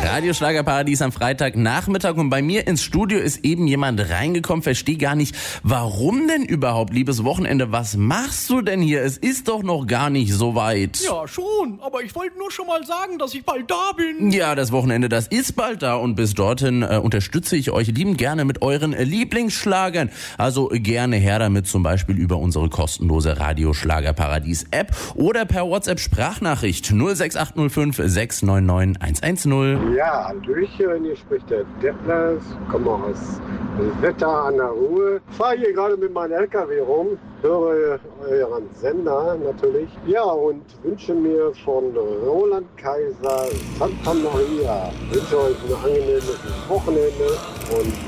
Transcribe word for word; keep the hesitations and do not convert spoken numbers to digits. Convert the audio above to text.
Radioschlagerparadies am Freitagnachmittag und bei mir ins Studio ist eben jemand reingekommen, verstehe gar nicht, warum denn überhaupt, liebes Wochenende, was machst du denn hier? Es ist doch noch gar nicht so weit. Ja, schon, aber ich wollte nur schon mal sagen, dass ich bald da bin. Ja, das Wochenende, das ist bald da und bis dorthin äh, unterstütze ich euch liebend gerne mit euren äh, Lieblingsschlagern. Also gerne her damit, zum Beispiel über unsere kostenlose Radioschlagerparadies-App oder per WhatsApp-Sprachnachricht null sechs acht null fünf sechs neun neun eins eins null. Ja, Hallöchen, hier spricht der Detlef, komme aus Wetter an der Ruhr. Ich fahre hier gerade mit meinem L K W rum, höre euren Sender natürlich. Ja, und wünsche mir von Roland Kaiser Santa Maria. Ich wünsche euch ein angenehmes Wochenende und